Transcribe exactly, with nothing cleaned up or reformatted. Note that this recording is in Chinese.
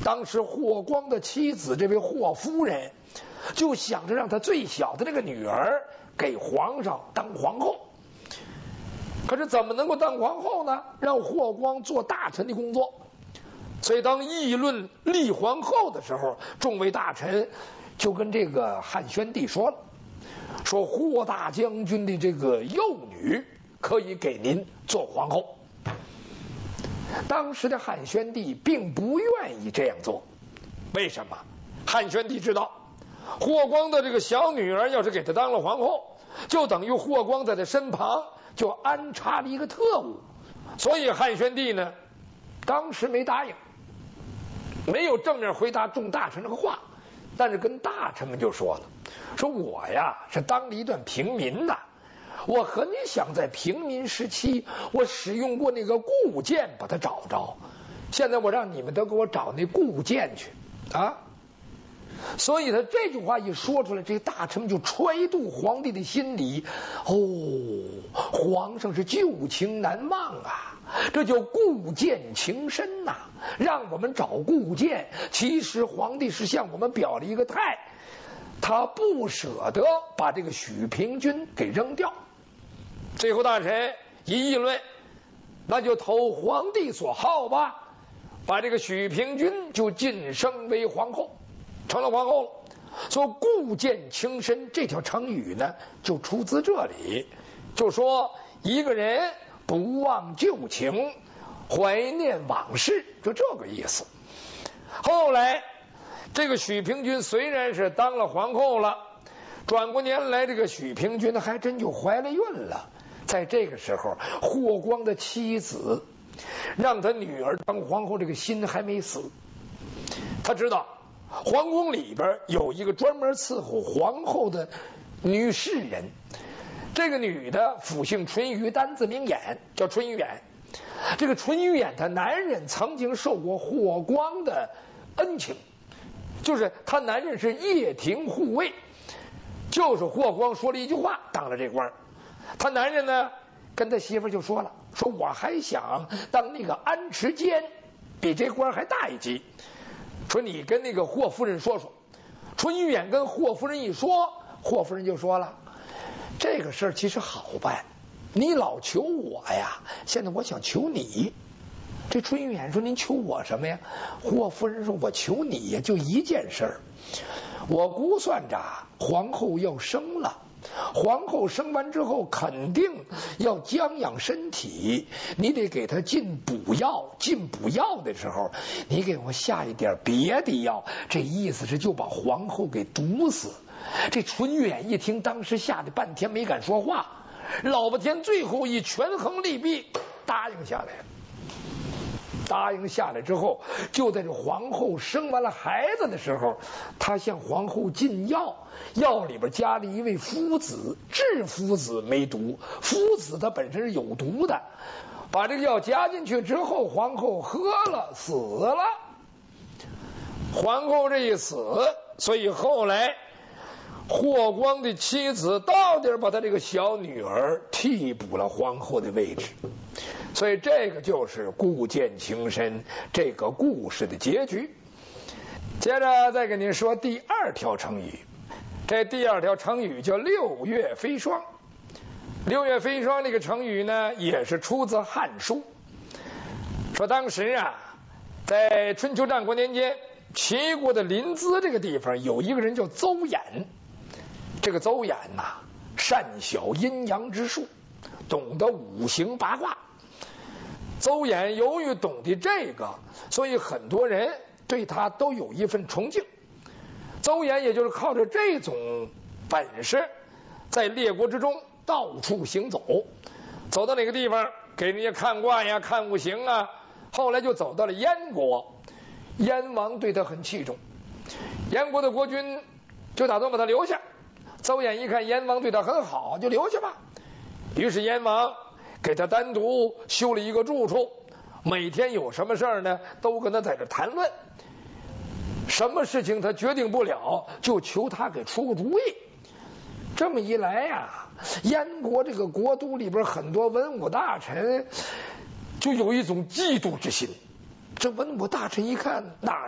当时霍光的妻子这位霍夫人就想着让他最小的这个女儿给皇上当皇后。可是怎么能够当皇后呢？让霍光做大臣的工作。所以当议论立皇后的时候，众位大臣就跟这个汉宣帝说了，说霍大将军的这个幼女可以给您做皇后。当时的汉宣帝并不愿意这样做，为什么？汉宣帝知道霍光的这个小女儿要是给他当了皇后，就等于霍光在他身旁就安插了一个特务，所以汉宣帝呢当时没答应，没有正面回答众大臣这个话，但是跟大臣们就说了，说我呀是当了一段平民的，我很想在平民时期我使用过那个固剑把它找着，现在我让你们都给我找那固剑去啊！所以他这句话一说出来，这大臣们就揣度皇帝的心理。哦，皇上是旧情难忘啊，这叫固剑情深呐、啊。让我们找固剑，其实皇帝是向我们表了一个态，他不舍得把这个许平君给扔掉。最后大臣一议论，那就投皇帝所好吧，把这个许平君就晋升为皇后，成了皇后了。说固剑情深这条成语呢，就出自这里，就说一个人不忘旧情，怀念往事，就这个意思。后来这个许平君虽然是当了皇后了，转过年来这个许平君还真就怀了孕了。在这个时候，霍光的妻子让他女儿当皇后，这个心还没死。他知道皇宫里边有一个专门伺候皇后的女士人，这个女的府姓淳于，单字明眼，叫淳于衍。这个淳于衍他男人曾经受过霍光的恩情，就是他男人是掖庭护卫，就是霍光说了一句话当了这官。他男人呢跟他媳妇就说了，说我还想当那个安持监，比这官还大一级，说你跟那个霍夫人说说。淳于衍跟霍夫人一说，霍夫人就说了，这个事儿其实好办，你老求我呀，现在我想求你。这淳于衍说，您求我什么呀？霍夫人说，我求你呀，就一件事儿，我估算着皇后要生了，皇后生完之后肯定要将养身体，你得给她进补药，进补药的时候你给我下一点别的药，这意思是就把皇后给毒死。这淳于衍一听，当时吓得半天没敢说话，老半天最后一权衡利弊，答应下来了。答应下来之后，就在这皇后生完了孩子的时候，他向皇后进药，药里边加了一味夫子，治夫子没毒，夫子它本身是有毒的，把这个药加进去之后，皇后喝了死了。皇后这一死，所以后来霍光的妻子到底把他这个小女儿替补了皇后的位置。所以这个就是固剑情深这个故事的结局。接着再给您说第二条成语，这第二条成语叫六月飞霜。六月飞霜这个成语呢，也是出自《汉书》，说当时啊，在春秋战国年间，齐国的临淄这个地方有一个人叫邹衍。这个邹衍呐、啊，善晓阴阳之术，懂得五行八卦。邹衍由于懂得这个，所以很多人对他都有一份崇敬。邹衍也就是靠着这种本事，在列国之中到处行走，走到哪个地方给人家看卦呀、看五行啊。后来就走到了燕国，燕王对他很器重，燕国的国君就打算把他留下。邹衍一看燕王对他很好，就留下吧。于是燕王给他单独修了一个住处，每天有什么事儿呢，都跟他在这谈论。什么事情他决定不了，就求他给出个主意。这么一来呀、啊，燕国这个国都里边很多文武大臣就有一种嫉妒之心。这文武大臣一看，哪